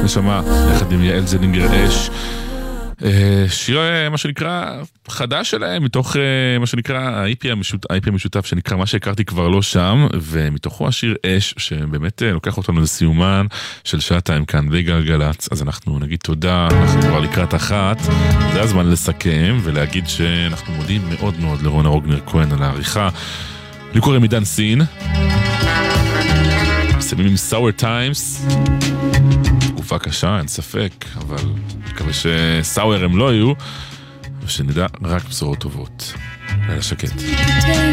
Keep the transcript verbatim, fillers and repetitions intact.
נשמה, יחד עם יעל זלינגר אש. שיר, מה שנקרא, חדש שלהם, מתוך מה שנקרא ה-איי פי המשותף, ה-איי פי המשותף שנקרא מה שהכרתי כבר לא שם, ומתוכו השיר אש, שבאמת לוקח אותנו לסיומן של שעתיים כאן בגלגלצ. אז אנחנו נגיד תודה, אנחנו כבר לקראת אחת, זה הזמן לסכם ולהגיד שאנחנו מודים מאוד מאוד לרונה רוגנר כהן על העריכה. לי קוראים עידן סין, מסיימים עם Sour Times, תקופה קשה, אין ספק, אבל מקווה שסאואר הם לא יהיו, ושנדע רק בשורות טובות. לילה שקט.